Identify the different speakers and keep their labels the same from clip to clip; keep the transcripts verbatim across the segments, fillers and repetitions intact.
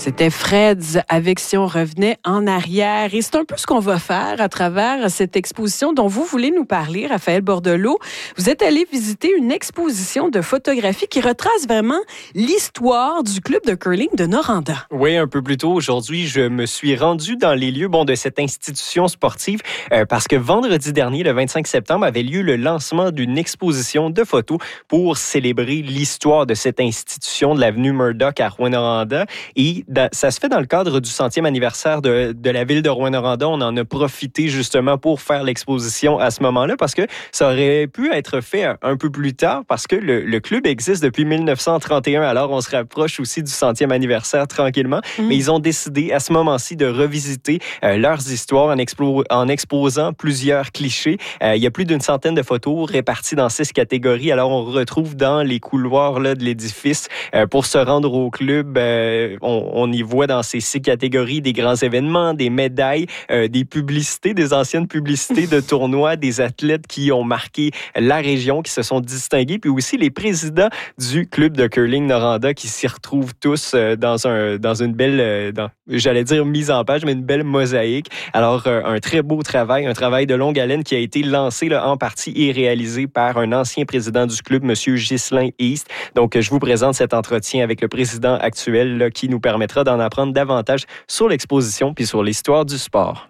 Speaker 1: C'était Freds avec Si on revenait en arrière. Et c'est un peu ce qu'on va faire à travers cette exposition dont vous voulez nous parler, Raphaël Bordelot. Vous êtes allé visiter une exposition de photographie qui retrace vraiment l'histoire du club de curling de Noranda.
Speaker 2: Oui, un peu plus tôt aujourd'hui, je me suis rendu dans les lieux bon, de cette institution sportive euh, parce que vendredi dernier, le vingt-cinq septembre, avait lieu le lancement d'une exposition de photos pour célébrer l'histoire de cette institution de l'avenue Murdoch à Rouyn-Noranda. Et ça se fait dans le cadre du centième anniversaire de, de la ville de Rouyn-Noranda. On en a profité justement pour faire l'exposition à ce moment-là parce que ça aurait pu être fait un peu plus tard parce que le, le club existe depuis dix-neuf cent trente et un. Alors, on se rapproche aussi du centième anniversaire tranquillement. Mmh. Mais ils ont décidé à ce moment-ci de revisiter euh, leurs histoires en, explo- en exposant plusieurs clichés. Euh, il y a plus d'une centaine de photos réparties dans six catégories. Alors, on retrouve dans les couloirs là, de l'édifice euh, pour se rendre au club. Euh, on, on y voit dans ces six catégories des grands événements, des médailles, euh, des publicités, des anciennes publicités de tournois, des athlètes qui ont marqué la région, qui se sont distingués, puis aussi les présidents du club de curling Noranda qui s'y retrouvent tous euh, dans un dans une belle, euh, dans, j'allais dire mise en page, mais une belle mosaïque. Alors, euh, un très beau travail, un travail de longue haleine qui a été lancé là, en partie et réalisé par un ancien président du club, M. Ghislain East. Donc, je vous présente cet entretien avec le président actuel là, qui nous permettra d'en apprendre davantage sur l'exposition puis sur l'histoire du sport.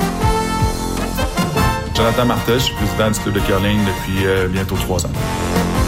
Speaker 3: Jonathan Martel, je suis président du club de curling depuis euh, bientôt trois ans.